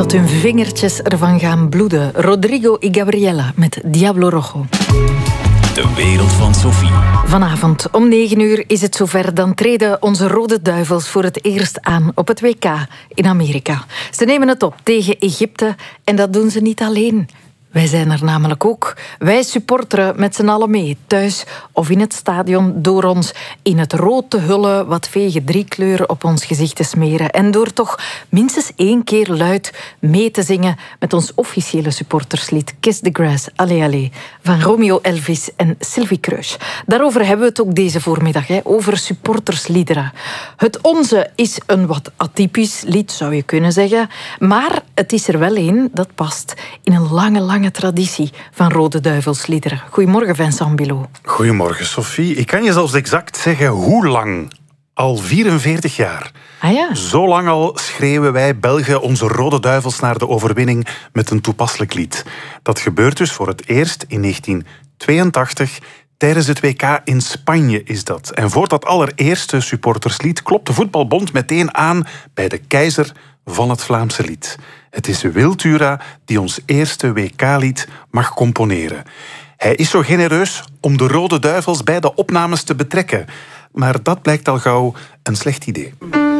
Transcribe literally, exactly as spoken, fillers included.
tot hun vingertjes ervan gaan bloeden. Rodrigo y Gabriela met Diablo Rojo. De wereld van Sophie. Vanavond om negen uur is het zover. Dan treden onze Rode Duivels voor het eerst aan op het W K in Amerika. Ze nemen het op tegen Egypte en dat doen ze niet alleen. Wij zijn er namelijk ook. Wij supporteren met z'n allen mee, thuis of in het stadion, door ons in het rood te hullen, wat vege driekleuren op ons gezicht te smeren en door toch minstens één keer luid mee te zingen met ons officiële supporterslied Kiss the Grass, Allez Allez, van Romeo Elvis en Sylvie Kreusch. Daarover hebben we het ook deze voormiddag, hè, over supportersliederen. Het onze is een wat atypisch lied, zou je kunnen zeggen, maar het is er wel een dat past in een lange, lange traditie van Rode Duivelsliederen. Goedemorgen, Vincent Bilot. Goedemorgen, Sophie. Ik kan je zelfs exact zeggen hoe lang. Al vierenveertig jaar. Ah ja. Zo lang al schreeuwen wij Belgen onze Rode Duivels naar de overwinning met een toepasselijk lied. Dat gebeurt dus voor het eerst in negentien tweeëntachtig... Tijdens het W K in Spanje is dat. En voor dat allereerste supporterslied klopt de voetbalbond meteen aan bij de keizer van het Vlaamse lied. Het is Wiltura die ons eerste W K-lied mag componeren. Hij is zo genereus om de Rode Duivels bij de opnames te betrekken. Maar dat blijkt al gauw een slecht idee.